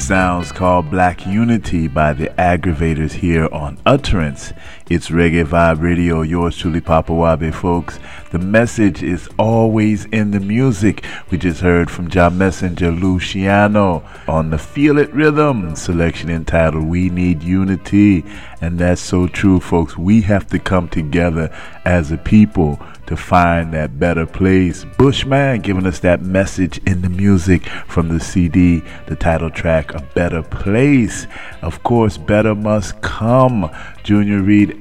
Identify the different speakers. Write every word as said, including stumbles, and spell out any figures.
Speaker 1: sounds called Black Unity by the Aggravators here on Utterance. It's Reggae Vibe Radio, yours truly, Papa Wabe, folks. The message is always in the music. We just heard from Ja Messenger Luciano on the Feel It Rhythm selection entitled We Need Unity. And that's so true, folks. We have to come together as a people to find that better place. Bushman giving us that message in the music from the C D, the title track, A Better Place. Of course, better must come. Junior Reid